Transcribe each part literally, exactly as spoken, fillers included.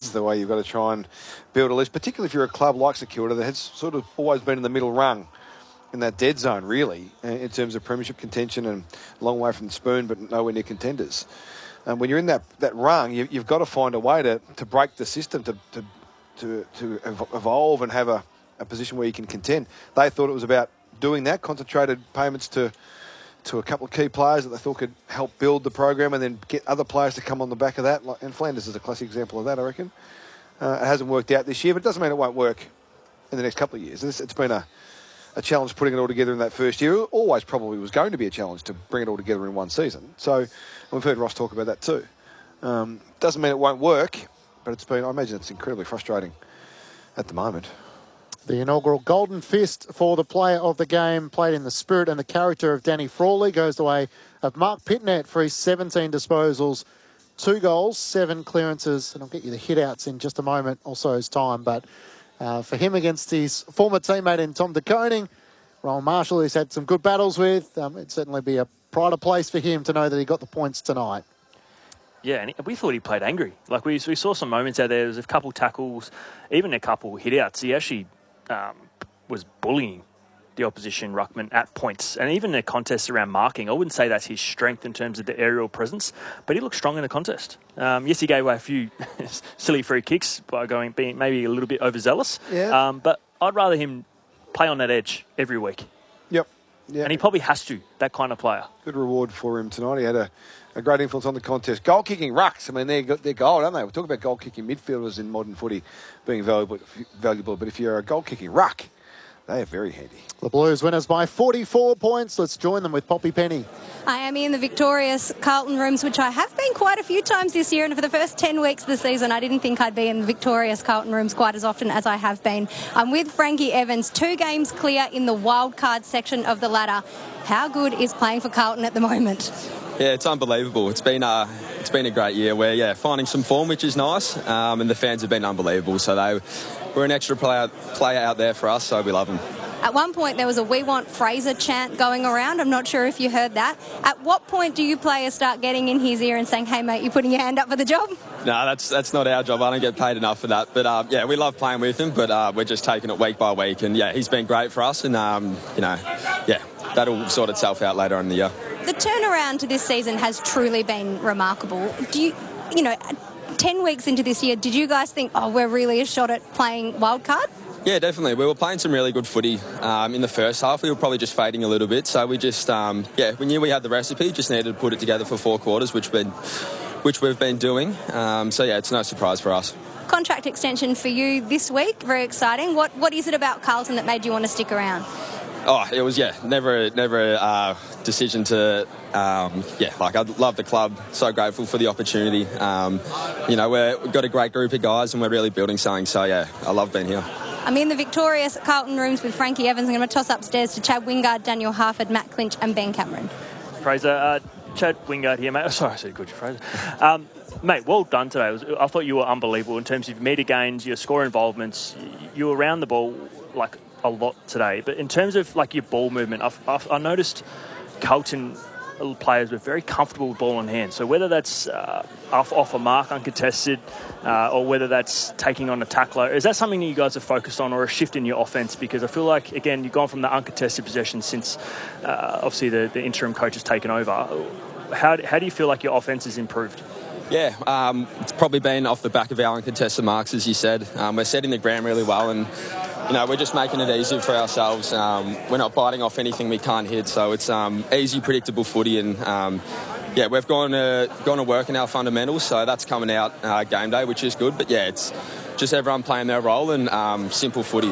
is the way you've got to try and build a list, particularly if you're a club like St Kilda that has sort of always been in the middle rung, in that dead zone, really, in terms of premiership contention and a long way from the spoon, but nowhere near contenders. And when you're in that, that rung, you, you've got to find a way to, to break the system, to to, to, to evolve and have a, a position where you can contend. They thought it was about doing that, concentrated payments to to a couple of key players that they thought could help build the program and then get other players to come on the back of that. And Flanders is a classic example of that, I reckon. Uh, it hasn't worked out this year, but it doesn't mean it won't work in the next couple of years. It's, it's been a, a challenge putting it all together in that first year. It always probably was going to be a challenge to bring it all together in one season. So we've heard Ross talk about that too. Um, doesn't mean it won't work, but it's been, I imagine it's incredibly frustrating at the moment. The inaugural Golden Fist for the player of the game, played in the spirit and the character of Danny Frawley, goes the way of Mark Pitnet for his seventeen disposals, two goals, seven clearances, and I'll get you the hit-outs in just a moment, also his time, but uh, for him against his former teammate in Tom de Koning, Rowan Marshall, who's had some good battles with, um, it'd certainly be a pride of place for him to know that he got the points tonight. Yeah, and we thought he played angry. Like, we, we saw some moments out there, there was a couple tackles, even a couple hit-outs. He actually Um, was bullying the opposition ruckman at points, and even the contest around marking. I wouldn't say that's his strength in terms of the aerial presence, but he looked strong in the contest. Um, yes, he gave away a few silly free kicks by going being maybe a little bit overzealous. Yeah. Um, but I'd rather him play on that edge every week. Yep. Yeah. And he probably has to, that kind of player. Good reward for him tonight. He had a, a great influence on the contest. Goal-kicking rucks. I mean, they're, they're gold, aren't they? We talk about goal-kicking midfielders in modern footy being valuable, valuable, but if you're a goal-kicking ruck, they are very handy. The Blues winners by forty-four points. Let's join them with Poppy Penny. I am in the victorious Carlton rooms, which I have been quite a few times this year, and for the first ten weeks of the season, I didn't think I'd be in the victorious Carlton rooms quite as often as I have been. I'm with Frankie Evans, two games clear in the wildcard section of the ladder. How good is playing for Carlton at the moment? Yeah, it's unbelievable. It's been a, it's been a great year. We're yeah, finding some form, which is nice, um, and the fans have been unbelievable. So they were an extra player, player out there for us, so we love them. At one point, there was a "We Want Fraser" chant going around. I'm not sure if you heard that. At what point do you players start getting in his ear and saying, "Hey, mate, you putting your hand up for the job"? No, that's that's not our job. I don't get paid enough for that. But, um, yeah, we love playing with him, but uh, we're just taking it week by week. And, yeah, he's been great for us. And, um, you know, yeah, that'll sort itself out later on in the year. The turnaround to this season has truly been remarkable. Do you, you know, ten weeks into this year, did you guys think, oh, we're really a shot at playing wildcard? Yeah, definitely. We were playing some really good footy um, in the first half. We were probably just fading a little bit. So we just, um, yeah, we knew we had the recipe, just needed to put it together for four quarters, which, been, which we've been doing. Um, so, yeah, it's no surprise for us. Contract extension for you this week, very exciting. What What is it about Carlton that made you want to stick around? Oh, it was, yeah, never never a uh, decision to, um, yeah, like I love the club, so grateful for the opportunity. Um, you know, we're, we've got a great group of guys and we're really building something, so yeah, I love being here. I'm in the victorious Carlton rooms with Frankie Evans. I'm going to toss upstairs to Chad Wingard, Daniel Harford, Matt Clinch and Ben Cameron. Fraser, uh, Chad Wingard here, mate. Oh, sorry, I said good, Fraser. Um, mate, well done today. It was, I thought you were unbelievable in terms of your metre gains, your score involvements. You were around the ball, like, a lot today, but in terms of like your ball movement, I've, I've, I noticed Carlton players were very comfortable with ball in hand. So whether that's uh, off, off a mark, uncontested, uh, or whether that's taking on a tackler, is that something that you guys have focused on, or a shift in your offense? Because I feel like, again, you've gone from the uncontested possession since uh, obviously the, the interim coach has taken over. How, how do you feel like your offense has improved? Yeah, um, it's probably been off the back of our uncontested marks, as you said. Um, we're setting the ground really well, and you know we're just making it easy for ourselves. Um, we're not biting off anything we can't hit, so it's um, easy, predictable footy, and um, yeah, we've gone to gone to work in our fundamentals, so that's coming out uh, game day, which is good. But yeah, it's just everyone playing their role and um, simple footy.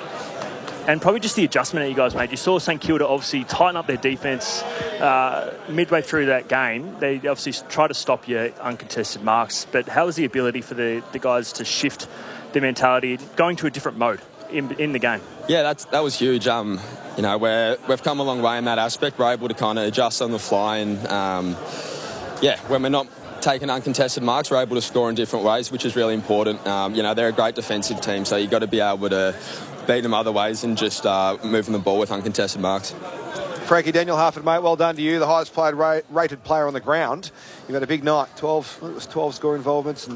And probably just the adjustment that you guys made. You saw St Kilda obviously tighten up their defence uh, midway through that game. They obviously try to stop your uncontested marks. But how was the ability for the, the guys to shift their mentality, going to a different mode in, in the game? Yeah, that's, that was huge. Um, you know, we're, we've come a long way in that aspect. We're able to kind of adjust on the fly. And, um, yeah, when we're not taking uncontested marks, we're able to score in different ways, which is really important. Um, you know, they're a great defensive team, so you've got to be able to beat them other ways and just uh, moving the ball with uncontested marks. Frankie, Daniel Harford, mate, well done to you. The highest played ra- rated player on the ground. You've had a big night, twelve, I think it was twelve score involvements and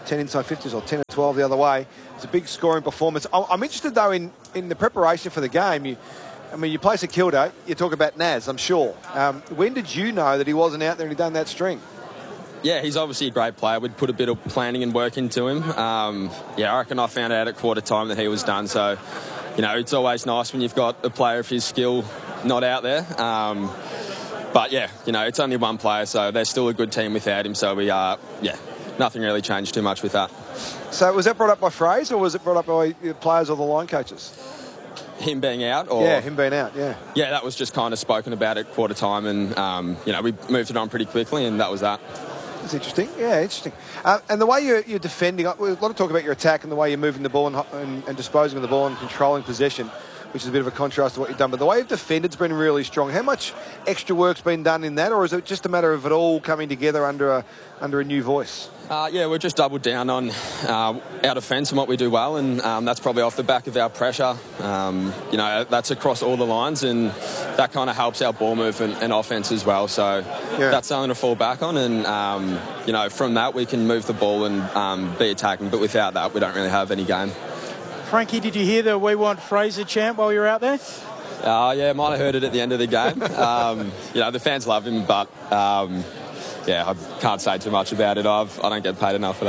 ten inside fifties or ten or twelve the other way. It's a big scoring performance. I'm interested, though, in, in the preparation for the game. You, I mean, you play St Kilda, you talk about Naz, I'm sure. Um, when did you know that he wasn't out there and he'd done that string? Yeah, he's obviously a great player. We'd put a bit of planning and work into him. Um, yeah, I reckon I found out at quarter time that he was done. So, you know, it's always nice when you've got a player of his skill not out there. Um, but, yeah, you know, it's only one player, so they're still a good team without him. So, we are, yeah, nothing really changed too much with that. So, was that brought up by Fraser or was it brought up by the players or the line coaches? Him being out? Or yeah, him being out, yeah. Yeah, that was just kind of spoken about at quarter time and, um, you know, we moved it on pretty quickly and that was that. That's interesting. Yeah, interesting. Uh, and the way you're, you're defending, a lot of talk about your attack and the way you're moving the ball and, and, and disposing of the ball and controlling possession, which is a bit of a contrast to what you've done. But the way you've defended's been really strong. How much extra work's been done in that, or is it just a matter of it all coming together under a under a new voice? Uh, yeah, we've just doubled down on uh, our defence and what we do well, and um, that's probably off the back of our pressure. Um, you know, that's across all the lines, and that kind of helps our ball movement and offence as well. So yeah. That's something to fall back on, and um, you know, from that we can move the ball and um, be attacking. But without that, we don't really have any game. Frankie, did you hear the We Want Fraser chant while you were out there? Uh, yeah, might have heard it at the end of the game. um, you know, the fans love him, but um, yeah, I can't say too much about it. I've, I don't get paid enough for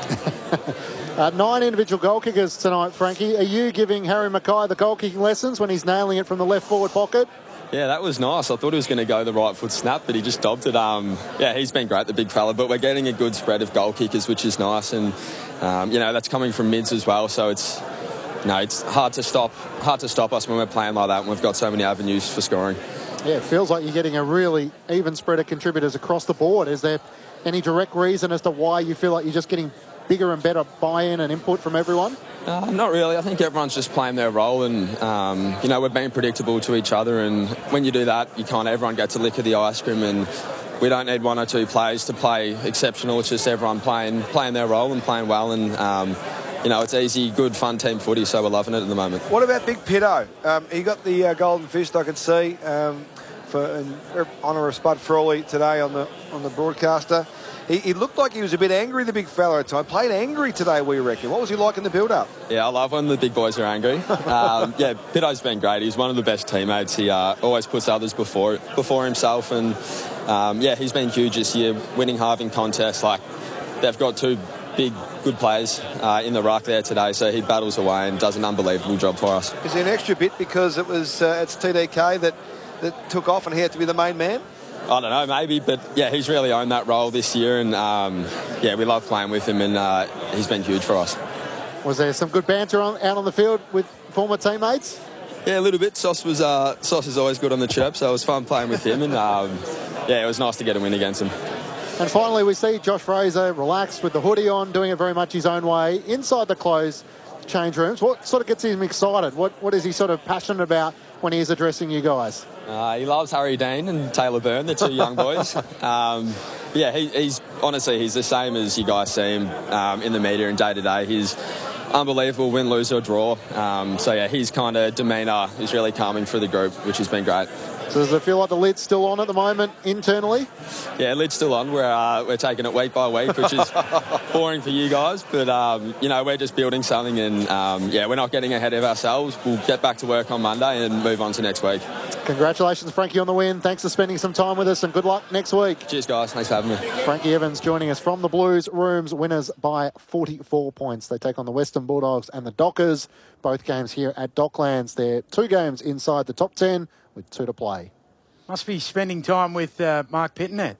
that. uh, nine individual goal kickers tonight, Frankie. Are you giving Harry Mackay the goal kicking lessons when he's nailing it from the left forward pocket? Yeah, that was nice. I thought he was going to go the right foot snap, but he just dobbed it. Um, yeah, he's been great, the big fella, but we're getting a good spread of goal kickers, which is nice. And, um, you know, that's coming from mids as well, so it's... No, it's hard to stop hard to stop us when we're playing like that and we've got so many avenues for scoring. Yeah, it feels like you're getting a really even spread of contributors across the board. Is there any direct reason as to why you feel like you're just getting bigger and better buy-in and input from everyone? Uh, not really. I think everyone's just playing their role and, um, you know, we're being predictable to each other, and when you do that, you kind of everyone gets a lick of the ice cream, and we don't need one or two players to play exceptional. It's just everyone playing playing their role and playing well, and um, you know, it's easy, good, fun team footy, so we're loving it at the moment. What about Big Pitto? Um, he got the uh, golden fist, I could see, um, for in honour of Spud Frawley today on the on the broadcaster. He, he looked like he was a bit angry, the big fella at times. Played angry today, we reckon. What was he like in the build-up? Yeah, I love when the big boys are angry. um, yeah, Pitto's been great. He's one of the best teammates. He uh, always puts others before before himself, and um, yeah, he's been huge this year, winning halving contests. Like, they've got two big, good players uh, in the ruck there today, so he battles away and does an unbelievable job for us. Is there an extra bit because it was uh, it's T D K that, that took off and he had to be the main man? I don't know, maybe, but yeah, he's really owned that role this year, and um, yeah, we love playing with him, and uh, he's been huge for us. Was there some good banter on, out on the field with former teammates? Yeah, a little bit. Sauce was uh, Sauce is always good on the chirp, so it was fun playing with him, and um, yeah, it was nice to get a win against him. And finally, we see Josh Fraser relaxed with the hoodie on, doing it very much his own way inside the closed change rooms. What sort of gets him excited? What What is he sort of passionate about when he is addressing you guys? Uh, he loves Harry Dean and Taylor Byrne, the two young boys. Um, yeah, he, he's honestly, he's the same as you guys see him um, in the media and day to day. He's unbelievable, win, lose or draw. Um, so yeah, his kind of demeanour is really calming for the group, which has been great. So does it feel like the lid's still on at the moment internally? Yeah, lid's still on. We're uh, we're taking it week by week, which is boring for you guys. But, um, you know, we're just building something, and, um, yeah, we're not getting ahead of ourselves. We'll get back to work on Monday and move on to next week. Congratulations, Frankie, on the win. Thanks for spending some time with us, and good luck next week. Cheers, guys. Thanks for having me. Frankie Evans joining us from the Blues Rooms, winners by forty-four points. They take on the Western Bulldogs and the Dockers. Both games here at Docklands. They're two games inside the top ten with two to play. Must be spending time with uh, Mark Pitnet.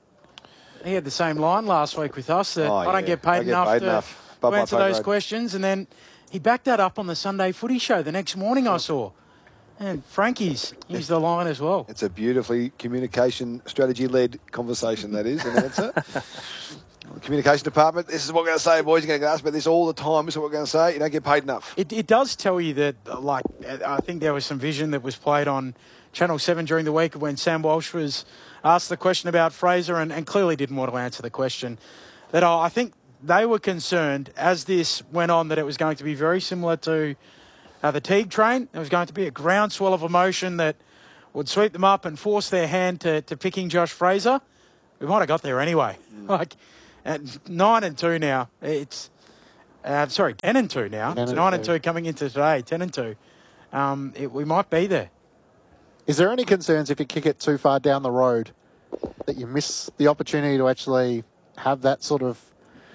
He had the same line last week with us that oh, I don't yeah. get paid I get enough paid to, enough. to answer those grade. questions. And then he backed that up on the Sunday Footy Show the next morning I saw. And Frankie's used the line as well. It's a beautifully communication strategy-led conversation, that is, an answer. The communication department, this is what we're going to say, boys. You're going to ask about this all the time. This is what we're going to say. You don't get paid enough. It, it does tell you that, like, I think there was some vision that was played on Channel seven during the week when Sam Walsh was asked the question about Fraser and, and clearly didn't want to answer the question. That I think they were concerned as this went on that it was going to be very similar to uh, the Teague train. There was going to be a groundswell of emotion that would sweep them up and force their hand to, to picking Josh Fraser. We might have got there anyway. Mm. Like, at nine and two now, it's Uh, sorry, ten and two now. It's nine and two coming into today. Ten and two. Um, it, we might be there. Is there any concerns if you kick it too far down the road that you miss the opportunity to actually have that sort of,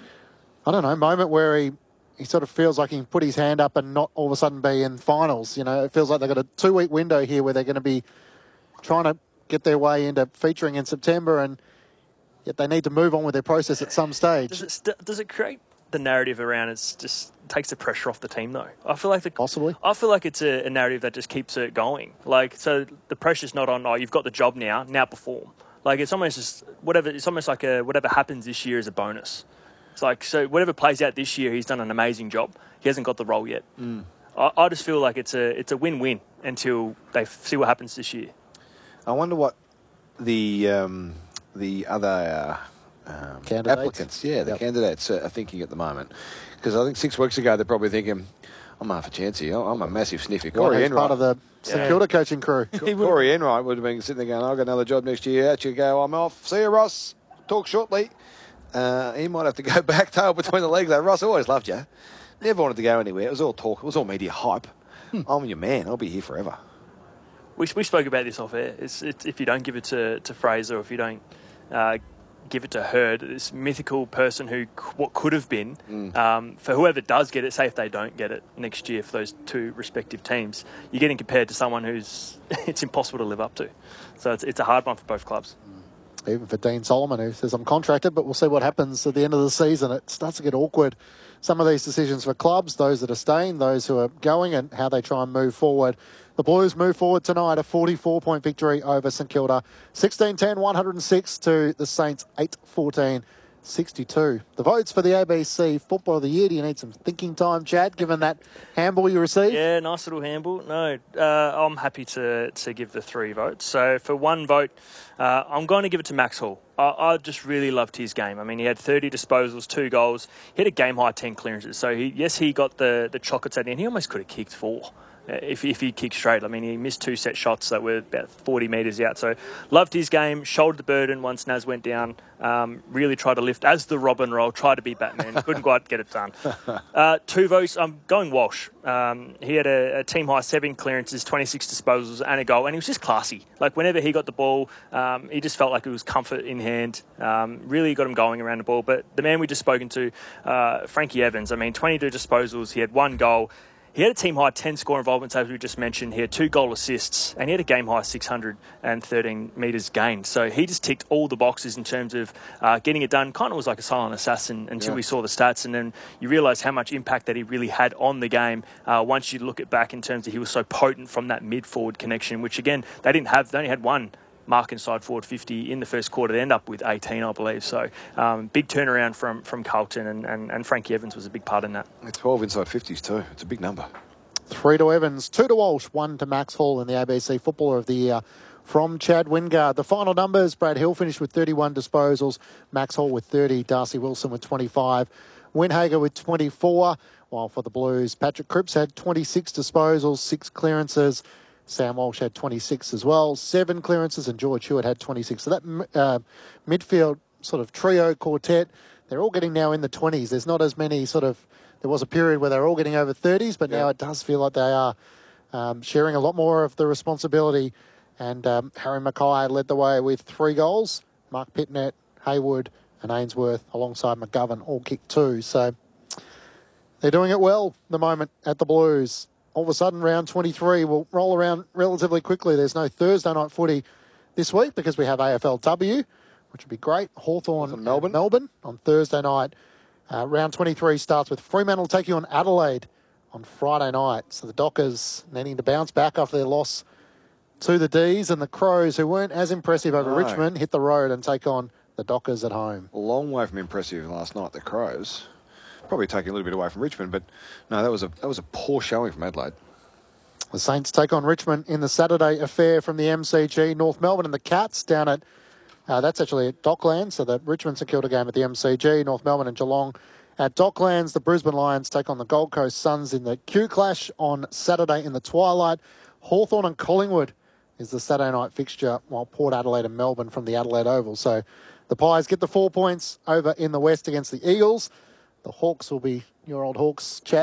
I don't know, moment where he, he sort of feels like he can put his hand up and not all of a sudden be in finals? You know, it feels like they've got a two-week window here where they're going to be trying to get their way into featuring in September, and yet they need to move on with their process at some stage. Does it, st- does it create the narrative around it's just takes the pressure off the team though? I feel like the, possibly. I feel like it's a, a narrative that just keeps it going. Like, so the pressure's not on, oh, you've got the job now, now perform. Like, it's almost just whatever. It's almost like a whatever happens this year is a bonus. It's like, so whatever plays out this year, he's done an amazing job. He hasn't got the role yet. Mm. I, I just feel like it's a it's a win-win until they f- see what happens this year. I wonder what the um, the other uh, um, applicants, yeah, the yep. candidates are thinking at the moment. Because I think six weeks ago they're probably thinking, I'm half a chance here. I'm a massive sniffy. Corey Enright, Enright, part of the St Yeah. Kilda coaching crew. Corey Enright would have been sitting there going, I've got another job next year. Out you go. I'm off. See you, Ross. Talk shortly. Uh, he might have to go back, tail between the legs. Though. Ross, I always loved you. Never wanted to go anywhere. It was all talk. It was all media hype. Hmm. I'm your man. I'll be here forever. We we spoke about this off air. It's, it's if you don't give it to, to Fraser, or if you don't uh, give it to Hurd, this mythical person who c- what could have been, Mm. um, for whoever does get it, say if they don't get it next year for those two respective teams, you're getting compared to someone who's it's impossible to live up to. So it's it's a hard one for both clubs. Even for Dean Solomon, who says, I'm contracted, but we'll see what happens at the end of the season. It starts to get awkward. Some of these decisions for clubs, those that are staying, those who are going, and how they try and move forward. The Blues move forward tonight, a forty-four point victory over St Kilda. sixteen ten, one hundred six to the Saints, eight fourteen, sixty-two. The votes for the A B C Football of the Year. Do you need some thinking time, Chad, given that handball you received? Yeah, nice little handball. No, uh, I'm happy to, to give the three votes. So for one vote, uh, I'm going to give it to Max Hall. I, I just really loved his game. I mean, he had thirty disposals, two goals. He had a game-high ten clearances. So, he, yes, he got the, the chocolates at the end. He almost could have kicked four. If, if he kicked straight. I mean, he missed two set shots that were about forty metres out. So, loved his game, shouldered the burden once Naz went down, um, really tried to lift as the Robin role, tried to be Batman, couldn't quite get it done. Uh, two votes, I'm going Walsh. Um, he had a, a team-high seven clearances, twenty-six disposals and a goal, and he was just classy. Like, whenever he got the ball, um, he just felt like it was comfort in hand. Um, really got him going around the ball. But the man we just spoken to, uh, Frankie Evans, I mean, twenty-two disposals, he had one goal. He had a team-high ten score involvements, as we just mentioned. He had two goal assists, and he had a game-high six hundred thirteen metres gained. So he just ticked all the boxes in terms of uh, getting it done. Kind of was like a silent assassin until Yeah. we saw the stats, and then you realise how much impact that he really had on the game uh, once you look it back in terms of he was so potent from that mid-forward connection, which, again, they didn't have. They only had one mark inside forward fifty in the first quarter. They end up with eighteen, I believe. So um, big turnaround from, from Carlton, and, and, and Frankie Evans was a big part in that. twelve inside fifties too. It's a big number. Three to Evans, two to Walsh, one to Max Hall in the A B C Footballer of the Year from Chad Wingard. The final numbers, Brad Hill finished with thirty-one disposals, Max Hall with thirty, Darcy Wilson with twenty-five, Winhager with twenty-four, while for the Blues, Patrick Cripps had twenty-six disposals, six clearances. Sam Walsh had twenty-six as well, seven clearances, and George Hewitt had twenty-six. So that uh, midfield sort of trio quartet, they're all getting now in the twenties. There's not as many sort of, there was a period where they were all getting over thirties, but yeah. now it does feel like they are um, sharing a lot more of the responsibility. And um, Harry Mackay led the way with three goals. Mark Pitnet, Haywood and Ainsworth alongside McGovern all kicked two. So they're doing it well at the moment at the Blues. All of a sudden, round twenty-three will roll around relatively quickly. There's no Thursday night footy this week because we have A F L W, which would be great. Hawthorn and Melbourne. Melbourne on Thursday night. Uh, round twenty-three starts with Fremantle taking on Adelaide on Friday night. So the Dockers needing to bounce back after their loss to the D's, and the Crows, who weren't as impressive over No. Richmond, hit the road and take on the Dockers at home. A long way from impressive last night, the Crows. Probably taking a little bit away from Richmond, but no, that was a that was a poor showing from Adelaide. The Saints take on Richmond in the Saturday affair from the M C G. North Melbourne and the Cats down at, uh, that's actually at Docklands, so the Richmond St Kilda game at the M C G. North Melbourne and Geelong at Docklands. The Brisbane Lions take on the Gold Coast Suns in the Q Clash on Saturday in the twilight. Hawthorn and Collingwood is the Saturday night fixture, while Port Adelaide and Melbourne from the Adelaide Oval. So the Pies get the four points over in the West against the Eagles. The Hawks will be your old Hawks, Chad.